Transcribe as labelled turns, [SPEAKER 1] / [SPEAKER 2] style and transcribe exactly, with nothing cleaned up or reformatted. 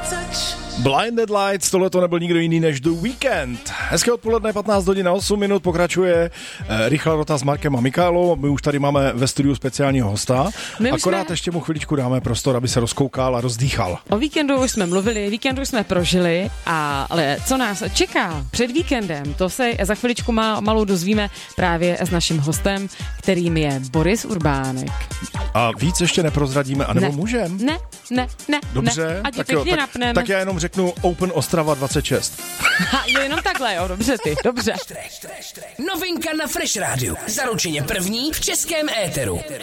[SPEAKER 1] Blinded Lights, tohle to nebyl nikdo jiný než The Weeknd. Hezké odpoledne, patnáct hodin a osm minut, pokračuje eh, rychlá rota s Markem a Mikálou. My už tady máme ve studiu speciálního hosta. My Akorát jsme... ještě mu chviličku dáme prostor, aby se rozkoukal a rozdýchal.
[SPEAKER 2] O víkendu už jsme mluvili, víkendu už jsme prožili, a, ale co nás čeká před víkendem, to se za chviličku má, malou dozvíme právě s naším hostem, kterým je Boris Urbánek.
[SPEAKER 1] A víc ještě neprozradíme, anebo
[SPEAKER 2] ne.
[SPEAKER 1] můžem?
[SPEAKER 2] Ne, ne, ne.
[SPEAKER 1] Dobře,
[SPEAKER 2] ne. Ať
[SPEAKER 1] tak, jo, tak, tak já jenom řeknu Open Ostrava dvacet šest.
[SPEAKER 2] Ha, jo, jenom takhle, jo, dobře ty, dobře.
[SPEAKER 3] Novinka na Fresh Rádiu. Zaručeně první v českém éteru.